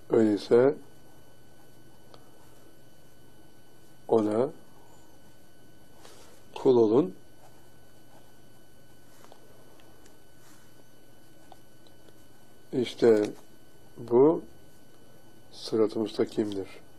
Öyleyse ona kul olun. İşte bu sırat-ı müstakimdir.